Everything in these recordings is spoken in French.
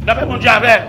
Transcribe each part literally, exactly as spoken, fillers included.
La paix, mon Dieu, avec.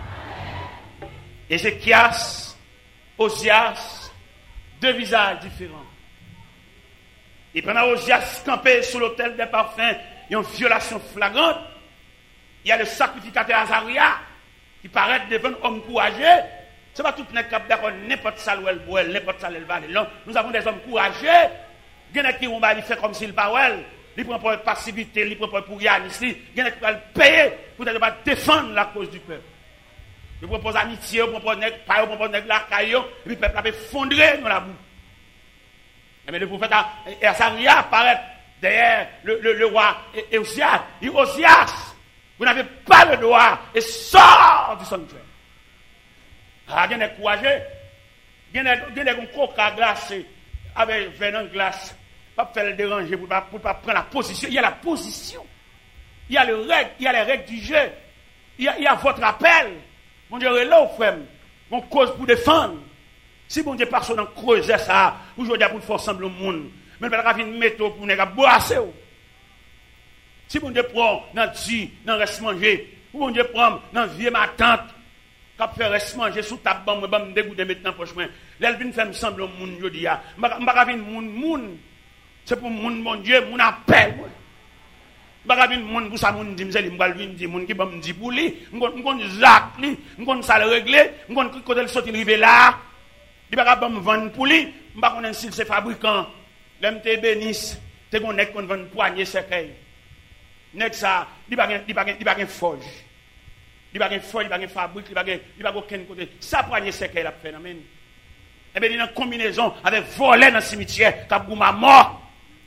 Ézéchias, Osias, deux visages différents. Et pendant Osias campé sous l'autel des parfums, il y a une violation flagrante. Il y a le sacrificateur Azaria qui paraît devant un homme courageux. Ce n'est pas tout le monde d'accord, n'importe ça où elle boit, n'importe ça où elle va. Non, nous avons des hommes courageux. Il y en a qui vont faire comme s'il parle. Il prend pour passivité, il prend pour rien ici. Il y en a qui vont payer pour ne pas défendre la cause du peuple. Il propose amitié, il propose nègre, il propose nègre la caillou, et puis le peuple a effondré dans la boue. Mais le prophète Azaria apparaît derrière le, le, le roi Osias. Il dit Osias, vous n'avez pas le droit et sort du sanctuaire. Ah, il y a des courageux. Il y a des coca glacés avec venin glace. Pas faire le déranger pour ne pas, pas prendre la position. Il y a la position. Il y a, le règle, il y a les règles du jeu. Il y a, il y a votre appel. Mon Dieu, là, frère, on cause pour défendre. Si mon Dieu personne dans creuser ça, aujourd'hui pour faire sembler au monde, mais il va venir mettre pour ne pas brasser. Si mon Dieu prend dans le dit, dans le reste manger, ou mon Dieu prend dans le vieux ma tante, qui fait reste manger sous ta bombe, je vais me dégoûter maintenant pour chemin. Là, il vient faire sembler au monde, je dis, je ne vais pas venir monde, monde. C'est pour monde, mon Dieu, mon appel. Je ne vais pas venir monde pour ça, mon dit, je vais venir dire, mon qui va me dire pour lui, je vais zac lui, je vais ça le régler, je vais côté le sortir river là. Il ne va pas me vendre pour lui, je ne vais pas connaître si c'est fabricant. L'M T bénisse, tu es qu'on qu'on vend poignée cercueil. Nek ça, il ne va pas forge. Il ne va pas forge, il ne va pas fabrique, il ne va pas aucun côté. Ça poignée cercueil la phénomène. Eh bien, il y a une combinaison avec voler dans le cimetière, qui a boum à mort.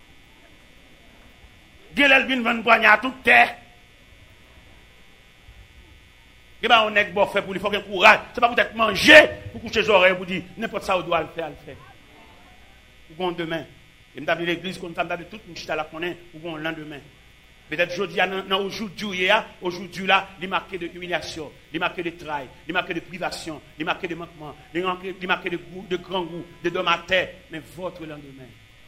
Gélel vient vendre poignée à toute terre. Et bien, on est bon fait pour lui, il faut qu'il courage. Ce n'est pas pour être mangé, pour coucher les oreilles, pour dire, n'importe ça, on doit le faire, le faire. Pour qu'on demain. Et nous avons l'église, nous avons toute une chute à la connaître, pour qu'on le lendemain. Peut-être aujourd'hui, aujourd'hui, aujourd'hui, là, il est marqué de humiliation, il est marqué de travail, il est marqué de privation, il est marqué de manquement, il est marqué de goût, de grand goût, de dom à terre, mais votre lendemain.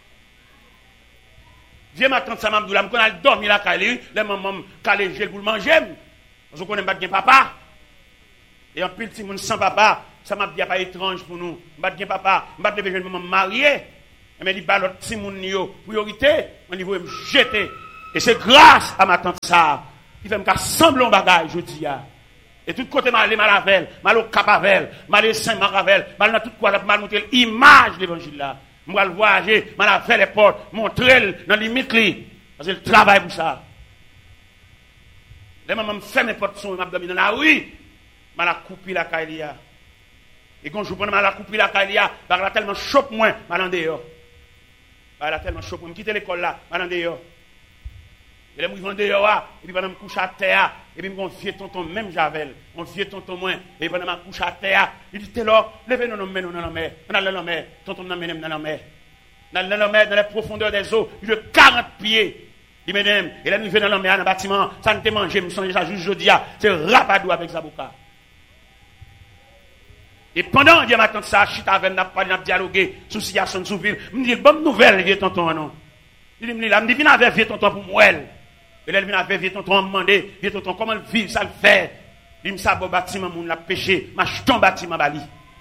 Viens m'attendre ça, maman, quand elle dormi là, les mamans, calé, j'ai pour le manger. Je connais pas bien papa. Et en plus, si mon sans papa, ça m'a dit pas étrange pour nous. Je ne papa, je ne vais pas me marier. Mais il dit, bah, l'autre, si mon priorité, on va me jeter. Et c'est grâce à ma tante ça, qui fait me sembler un bagage, je dis. Et tout côté, mal à Malavel, mal au Capavel, mal à Saint-Maravel, mal dans tout quoi, mal montrer l'image de l'évangile là. Je vais le voyager, mal à faire les portes, montrer dans les limite. Parce que le travail pour ça. Les mamans me fait mes portes sont, m'a dans la rue. Mal à couper la caïlia. Et quand je prends mal à couper la caïlia, parce qu'elle a tellement chope moins, mal en dehors. Elle a tellement chope moins, je quitte l'école là, mal en dehors. Et là, je vais en dehors, et puis pendant que je me couche à terre, et puis je me vieux tonton, même Javel, mon vieux tonton moins, et pendant que je me couche à terre, il dit, t'es là, levez nous dans la mer, dans la mer, tonton dans la mer, dans la mer, dans la mer, dans les profondeurs des eaux, il de quarante pieds. Il me dit, et là, nous venons dans la mer, dans le bâtiment, ça ne te mange, je me sens déjà juste jeudi, c'est rapadou avec Zaboka. Et pendant que je m'attends ça, je suis avec n'a pas dialogué sur la situation de Souville. Je me dis, bonne nouvelle, vieux tonton, non. Il me dit, là, je me dis, viens avec vieux tonton pour moi. Et là, il vient avec vieux tonton, me demander, vieux tonton, comment vivre, ça le fait. Il me dit, ça, bon bâtiment, mon l'a péché, ma jeton bâtiment, bali.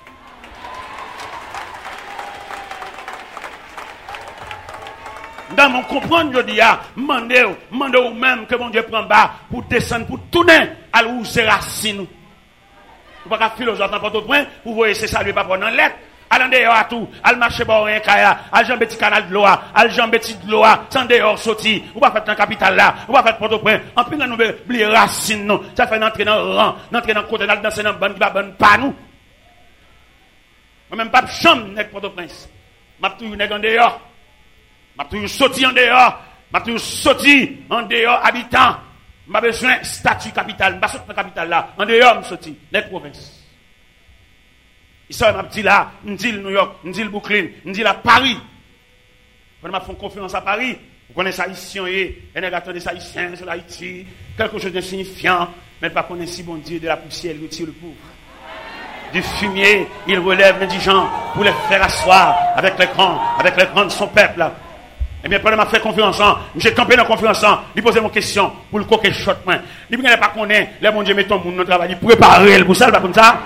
Dans mon comprendre, je dis, demandez, demandez même que mon Dieu prend bas pour descendre, pour tourner à où c'est racine. Vous ne pouvez pas philosophe dans votre point, vous voyez, c'est ça, lui, pas prendre en lettre. Allez dehors à tout, allez marcher par un kaya, allez jambe petit canal de l'eau, allez jambe petit de l'eau, sans dehors sortir, vous ne pouvez pas faire dans la capitale là, vous ne pouvez pas faire Port-au-Prince. En plus, nous oublions les racines, non. Ça fait entrer dans le rang, entrer dans le côté, danser dans le ban, qui va ban pas nous. Moi-même, pas chambre, n'est Port-au-Prince. Je suis toujours en dehors. Je suis toujours sorti en dehors. Je suis toujours sorti en dehors, habitant. Je n'ai pas besoin de statut capital. Je ne suis pas sorti dans la capitale là. En dehors, je suis sorti. Les provinces. Ils sont dit là, je dis New York, je dis le Brooklyn, je dis là Paris. Quand je fais confiance à Paris, vous connaissez ça ici, et les attendent des Haïtiens sur Haïti, quelque chose d'insignifiant, mais pas connaître si bon Dieu de la poussière, il retire le pauvre. Du fumier, il relève les gens pour les faire asseoir avec les grands, avec les grands de son peuple. Eh bien, pendant que je fais conférence, j'ai campé dans la conférence, il posait mon question pour le coquet shot. Il ne pas connaître, les bon Dieu met ton monde dans le travail, il prépare pour ça, pas comme ça.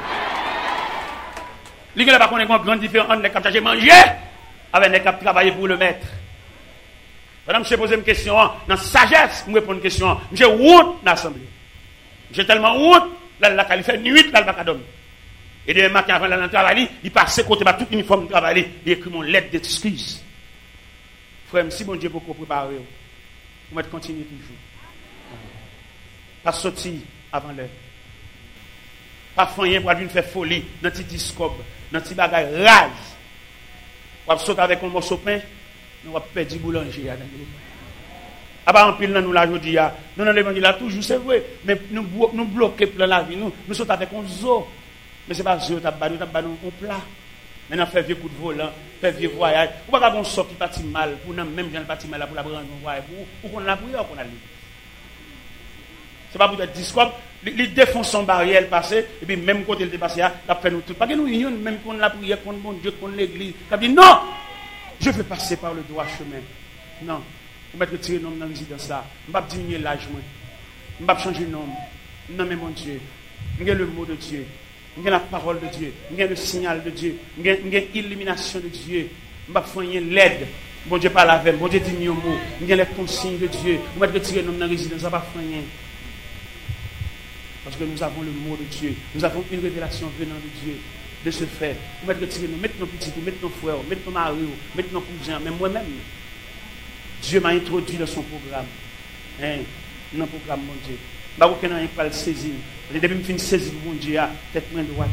Il ne pas connaître une grande différence entre les cap chercher manger avec les cap travailler pour le maître. Pendant que je pose une question, dans la sagesse, je réponds une question. J'ai honte dans l'assemblée. J'ai tellement honte, là, là, il fait nuit, là, il va pas dormir. Et demain matin, avant d'aller dans le travail, il passe côté de tout uniforme de travail, il écrit mon lettre d'excuse. Frère, si bon Dieu beaucoup préparer, vous mettez continuer toujours. Pas sortir avant l'heure. Pas faire pour venir faire folie dans petit discope, dans petit bagage rage. Vous sauter avec un morceau de pain, nous va perdre du boulanger. Ah bah en pile nous la jodi a, nous dans l'évangile là toujours c'est vrai, mais nous nous bloquer plein la vie, nous nous sautons avec un zoo. Mais c'est pas zoo, t'as pas nous t'as pas nous un plat. Maintenant faire vieux coup de volant, faire vieux voyage. Ou pas qu'on sort qui parti mal pour nous même gens parti mal pour la prendre un voyage pour qu'on la prière qu'on a lu. C'est pas pour être discours, les défonce son barrière passé et puis même côté le dépassé là, la fait nous tout. Pas que nous union même qu'on la prière contre mon Dieu, contre l'église. Ça dit non. Je vais passer par le droit chemin. Non. Vous mettez retirer nom dans la résidence là. Je ne vais pas diminuer l'âge moi. Je ne vais pas changer de nom. Non mais mon Dieu. J'ai le mot de Dieu. J'ai la parole de Dieu. J'ai le signal de Dieu. J'ai l'illumination de Dieu. Je ne vais pas faire l'aide. Bon Dieu parle avec moi. Bon Dieu dit mieux mot. J'ai les consignes de Dieu. Vous mettez retirer nom dans la résidence. Je ne vais pas faire rien. Parce que nous avons le mot de Dieu. Nous avons une révélation venant de Dieu. De ce fait. Vous mettez retirer nous. Mettez nos petits, mettez nos frères, mettez nos maris, mettez nos cousins, même moi-même. Dieu m'a introduit dans son programme. Hein, dans le programme, mon Dieu. Je ne sais pas le saisir. Depuis que je finis saisir mon Dieu, tête main droite.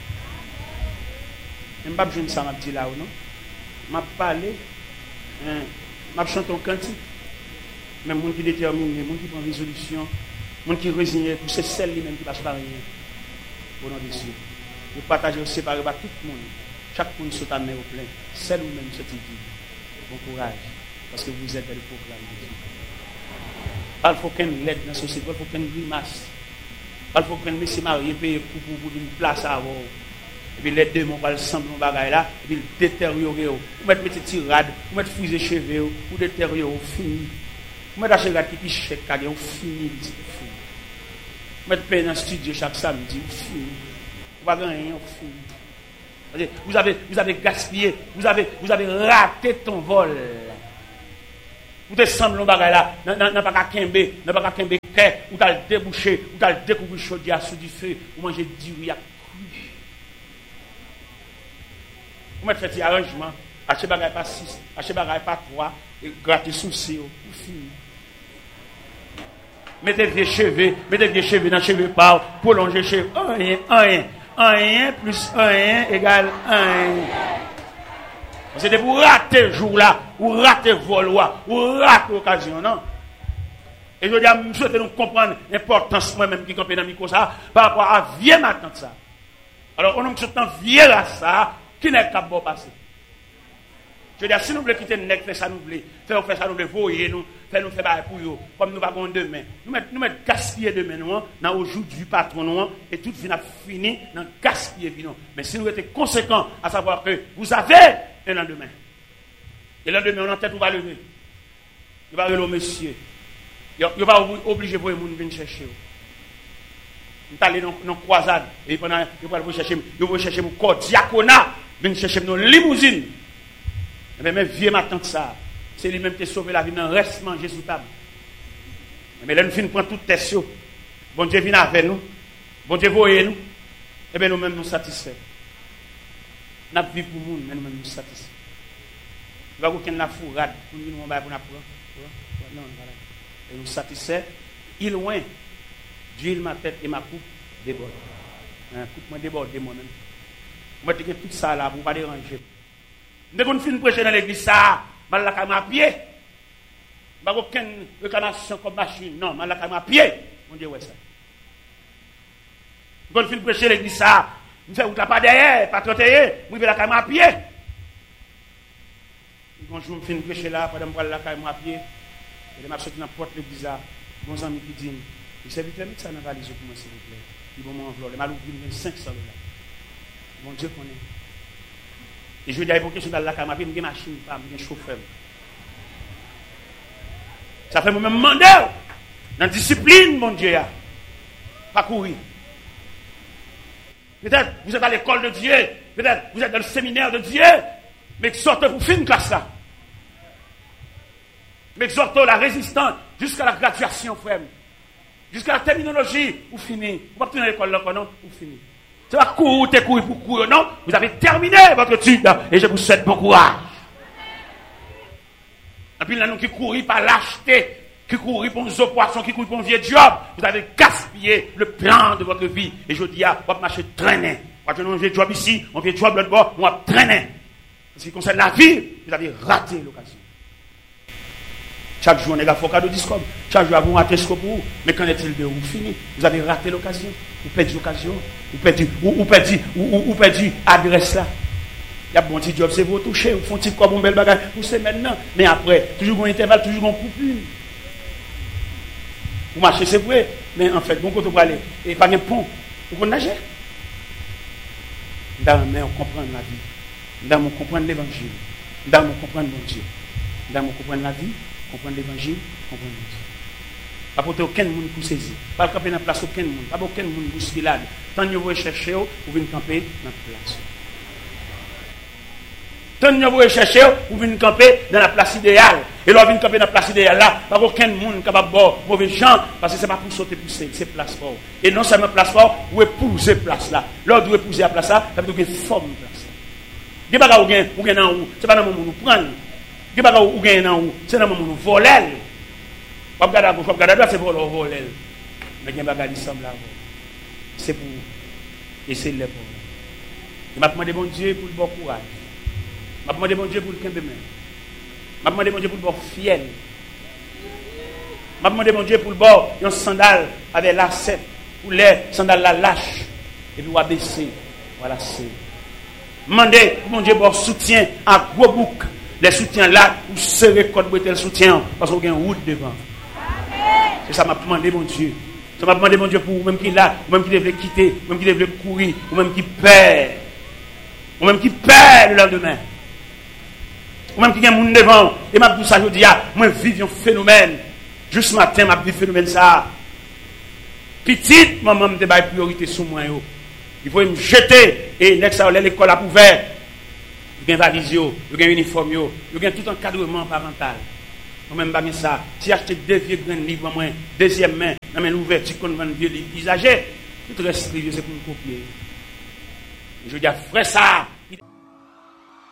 Je ne sais pas si ça m'a dit là ou non. Je m'a parlé. Je m'a chanté un cantique. Mais les gens qui déterminent, les gens qui prennent résolution, les gens qui résignent, c'est celle-là qui passe par rien. Au nom de Dieu. Vous partagez, vous séparez par tout le monde. Chaque monde saute à main au plein. Celle ou même cette vie. Bon courage. Parce que vous êtes dans le programme de Dieu. Il faut qu'un l'aide dans la société, il faut qu'un grimace. Il faut qu'un monsieur marié paye pour vous une place à avoir. Et puis les deux, on va le sembler de bagaille là, et puis détériorer. Vous mettez des tirades, vous mettez fusée cheveux, vous détériorer, fini. Vous mettez acheter gâteau qui chèque, vous fini, vous mettez payer dans le studio chaque samedi, vous fini. Vous n'avez rien, vous fini. Vous avez, vous avez gaspillé, vous avez, vous avez raté ton vol. Vous te semblez de bagay là, n'a pas qu'à kembe, n'a pas qu'à kembe kè, ou t'as le débouché, ou t'as le découvert chaudière sous du feu, ou manger du riz à cru. Vous mettez fait arrangement, acheter bagay pas six, acheter bagay pas trois, et gratter souci, ou fini. Mettez vieux cheveux, mettez vieux cheveux dans cheveux par, prolonger cheveux, un, un, un, plus un égale un. C'était pour rater le jour-là, ou rater le vol, ou rater l'occasion, non? Et je dis à M. souhaite nous comprendre l'importance moi-même qui campé dans le micro ça, par rapport à vieux matin de ça. Alors, on a un vieux à ça, qui n'est pas bon passé. Je dis à si nous voulons quitter le nec, faire ça nous voulons, faire ça nous voulons, voyer nous, faire nous faire pour eux, comme nous avons demain. Nous mettons nous mettre gaspiller demain, nous, dans le jour du patron, nous, et tout vient fini dans gaspiller, nous. Mais si nous étions conséquents, à savoir que vous avez un lendemain. Et le lendemain, on a tête, on va lever. Il va lever monsieur. Il va obliger pour les gens de venir chercher. On est allé dans une croisade. Et pendant il va chercher, il va chercher mon corps diaconat, venir chercher nos limousines. Mais même vieux ma tante ça, c'est lui-même qui a sauvé la vie dans le reste manger sous table. Mais là, nous finissons prendre toute tête. Bon Dieu vient avec nous. Bon Dieu voyez nous. Et bien nous-mêmes nous satisfaits. Nous vivons pour nous, mais nous-mêmes nous satisfaits. Il va y avoir une fourrade pour nous, on va pour nous. Non, voilà. Et nous satisfaits. Il loin, d'huile ma tête et ma coupe déborde. Hein, coupe moi déborde moi-même. Moi, je dis tout ça là pour ne pas déranger. Dès qu'on finit de prêcher dans l'église, ça, je vais à pied. Je n'ai aucune réclamation comme machine. Non, je vais à pied. Mon Dieu, ouais ça. Dès qu'on finit de prêcher dans l'église, ça, je ne fais pas derrière, pas trotter, je vais à pied. Quand je finis de prêcher là, pendant que je vais à pied, et je suis dans la porte de l'église, mon ami qui dit, il s'est vite mettre ça dans la valise pour moi, s'il vous plaît. Il va m'envoyer. Il m'a ouvert cinq cents dollars. Mon Dieu connaît. Et je dis à l'époque, je suis dans la caméra, je suis une machine, je suis un chauffeur. Ça fait moi-même demander dans la discipline, mon Dieu. Pas courir. Peut-être vous êtes à l'école de Dieu. Peut-être vous êtes dans le séminaire de Dieu. Mais sortez pour finir classe là. Mais exhortez la résistance jusqu'à la graduation, frère. Jusqu'à la terminologie, vous finissez. Vous ne pouvez pas à l'école là, non? Vous finissez. C'est pas courir, t'es courir pour courir, non? Vous avez terminé votre étude et je vous souhaite bon courage. Et puis là, nous qui courons par lâcheté, qui courent pour nos poissons, qui courent pour un vieux job, vous avez gaspillé le plan de votre vie. Et je dis, ah, vous marcher traîner. Quand on a un vieux job ici, un vieux job l'autre bord, on va traîner. En ce qui concerne la vie, vous avez raté l'occasion. Chaque jour, on est là, faut cadeau discours. Chaque jour, vous ratez ce pour vous. Mais qu'en est-il de vous? Fini. Vous avez raté l'occasion. Vous perdez l'occasion. Vous perdez, vous perdez, vous perdez l'adresse là. Il y a bon petit job, c'est vous toucher. Vous font petit comme un bel bagage. Vous savez maintenant. Mais après, toujours un intervalle, toujours un coupure. Vous marchez, c'est vrai. Mais en fait, bon côté vous aller. Et pas de pont. Vous pouvez nager. Dans mais on comprend la vie. Dans on comprend l'évangile. Dans on comprend mon Dieu. Dans on comprend la vie. Comprendre l'évangile, comprendre Dieu. Pas pour aucun monde pour saisir. Pas camper dans la place aucun monde. Pas aucun monde pour se filade. Tant que vous recherchez, vous venez camper dans la place. Tant que vous recherchez, vous venez camper dans la place idéale. Et là, vous venez camper dans la place idéale là. Pas aucun monde capable de boire mauvais gens. Parce que ce n'est pas pour sauter pour ces places fortes. Et non seulement place forte, vous épousez place là. Là, vous épouser la place là, ça veut dire que vous forme place là. Vous n'avez pas de vous, ce n'est pas dans le monde où vous prenez. Qui pas ou gagne dans ou c'est dans mon voler pas regarder à gauche pas regarder à droite c'est pour le voler mais il y a bagage qui semble là c'est pour essayer de le pour je m'a demandé mon Dieu pour le bon courage m'a demandé mon Dieu pour le camp de main m'a demandé mon Dieu pour le bon fiel m'a demandé mon Dieu pour le bon un sandal avec lacet pour les sandales la lâche et puis on va baisser voilà c'est demander mon Dieu pour soutien à gros bouc. Les soutiens là, vous serez code le soutien parce qu'on a une route devant. C'est ça m'a demandé mon Dieu. Ça m'a demandé mon Dieu pour vous-même qui est là, vous-même qui devez quitter, vous-même qui devez courir, vous-même qui perd, vous-même qui perd le lendemain. Vous-même qui a un monde devant. Et m'a dit ça, je dis, moi vive un phénomène. Juste ce matin, m'a dit phénomène ça. Petite, maman me débat priorité sur moi. Il faut me jeter et l'école a ouvert. Il y a un valise, il y a un uniforme, il y a tout encadrement parental. Moi-même, pas ça. Si acheter deux vieux grands livres, moi, deuxième main, dans l'ouverture qu'on vend vieux livres usagés, tout reste c'est pour me copier. Je dis, frère, ça,